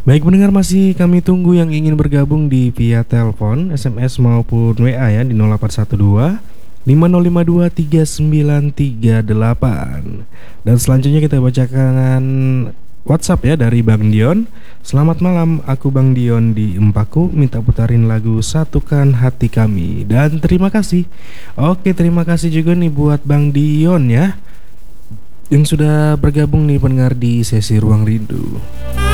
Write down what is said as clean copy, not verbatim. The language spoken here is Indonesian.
Baik pendengar, masih kami tunggu yang ingin bergabung di via telepon, SMS maupun WA ya di 0812 5052 3938. Dan selanjutnya kita bacakan WhatsApp ya dari Bang Dion. Selamat malam, aku Bang Dion di Empaku, minta putarin lagu Satukan Hati Kami. Dan terima kasih. Oke, terima kasih juga nih buat Bang Dion ya, yang sudah bergabung nih pendengar di sesi Ruang Rindu.